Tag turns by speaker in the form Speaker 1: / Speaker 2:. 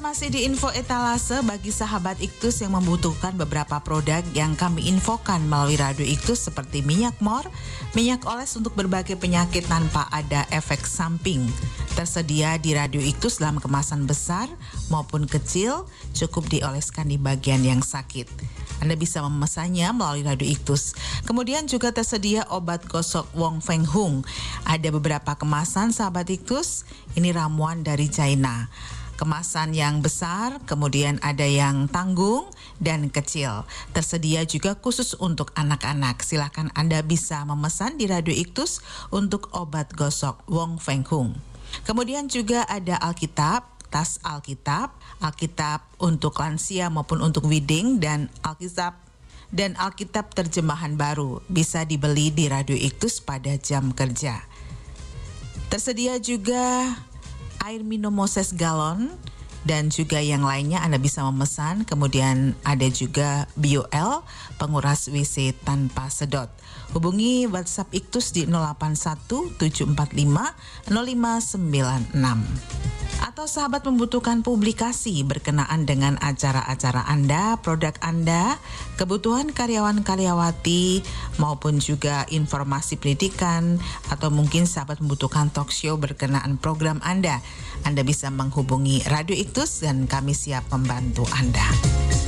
Speaker 1: masih di info etalase bagi sahabat Iktus yang membutuhkan beberapa produk yang kami infokan melalui Radio Iktus seperti minyak mor, minyak oles untuk berbagai penyakit tanpa ada efek samping. Tersedia di Radio Iktus dalam kemasan besar maupun kecil, cukup dioleskan di bagian yang sakit. Anda bisa memesannya melalui Radio Iktus. Kemudian juga tersedia obat gosok Wong Feng Hung. Ada beberapa kemasan sahabat Iktus, ini ramuan dari China. Kemasan yang besar, kemudian ada yang tanggung dan kecil. Tersedia juga khusus untuk anak-anak. Silakan Anda bisa memesan di Radio Iktus untuk obat gosok Wong Feng Hung. Kemudian juga ada Alkitab, tas Alkitab, Alkitab untuk lansia maupun untuk wedding, dan Alkitab terjemahan baru bisa dibeli di Radio Iktus pada jam kerja. Tersedia juga air minum Moses galon dan juga yang lainnya Anda bisa memesan. Kemudian ada juga BioL, penguras WC tanpa sedot. Hubungi WhatsApp Iktus di 081 745 0596. Atau sahabat membutuhkan publikasi berkenaan dengan acara-acara Anda, produk Anda, kebutuhan karyawan-karyawati, maupun juga informasi pendidikan, atau mungkin sahabat membutuhkan talk show berkenaan program Anda bisa menghubungi Radio Iktus dan kami siap membantu Anda.